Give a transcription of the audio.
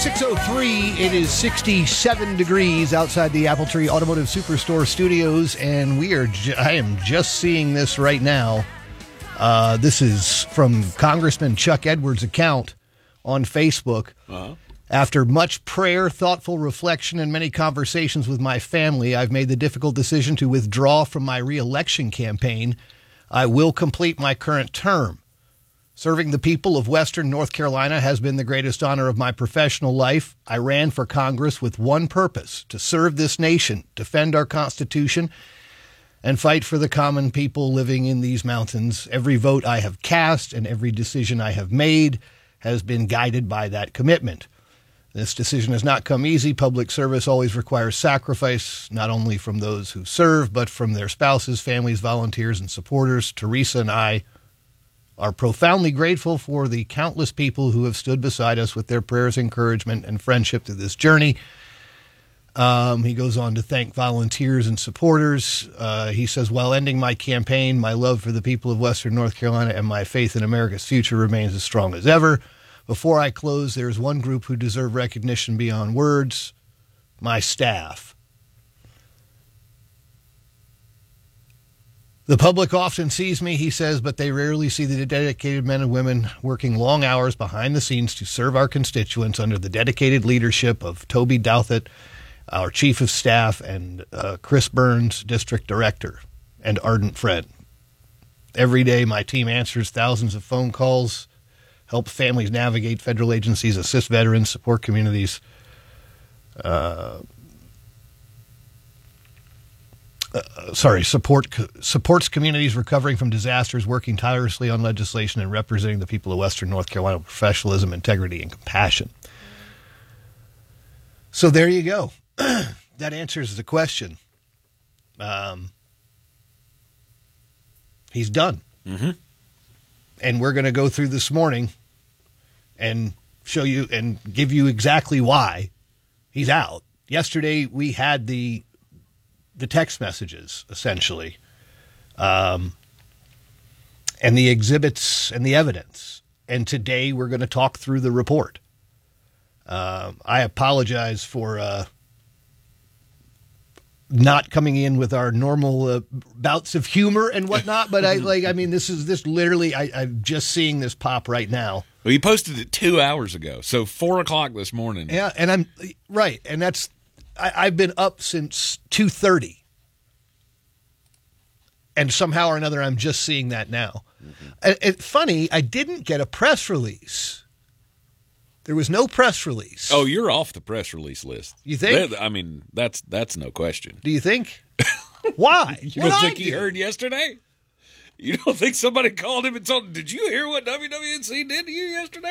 6:03. It is 67 degrees outside the Apple Tree Automotive Superstore studios, and I am just seeing this right now. This is from Congressman Chuck Edwards' account on Facebook. Uh-huh. After much prayer, thoughtful reflection, and many conversations with my family, I've made the difficult decision to withdraw from my re-election campaign. I will complete my current term. Serving the people of Western North Carolina has been the greatest honor of my professional life. I ran for Congress with one purpose: to serve this nation, defend our Constitution, and fight for the common people living in these mountains. Every vote I have cast and every decision I have made has been guided by that commitment. This decision has not come easy. Public service always requires sacrifice, not only from those who serve, but from their spouses, families, volunteers, and supporters. Teresa and I are profoundly grateful for the countless people who have stood beside us with their prayers, encouragement, and friendship through this journey. He goes on to thank volunteers and supporters. He says, while ending my campaign, my love for the people of Western North Carolina and my faith in America's future remains as strong as ever. Before I close, there's one group who deserve recognition beyond words: my staff. The public often sees me, he says, but they rarely see the dedicated men and women working long hours behind the scenes to serve our constituents under the dedicated leadership of Toby Douthit, our chief of staff, and Chris Burns, district director and ardent friend. Every day, my team answers thousands of phone calls, help families navigate federal agencies, assist veterans, support communities, supports communities recovering from disasters, working tirelessly on legislation, and representing the people of Western North Carolina with professionalism, integrity, and compassion. So there you go. That answers the question. He's done. Mm-hmm. And we're going to go through this morning and show you and give you exactly why he's out. Yesterday, we had the text messages, essentially, and the exhibits and the evidence. And today we're going to talk through the report. I apologize for not coming in with our normal bouts of humor and whatnot, but I'm just seeing this pop right now. Well, you posted it 2 hours ago, so 4 o'clock this morning. Yeah, and I'm right, and I've been up since 2:30, and somehow or another, I'm just seeing that now. Mm-hmm. It's funny, I didn't get a press release. There was no press release. Oh, you're off the press release list. You think? That's no question. Do you think? Why? You don't think he heard yesterday? You don't think somebody called him and told him, did you hear what WWNC did to you yesterday?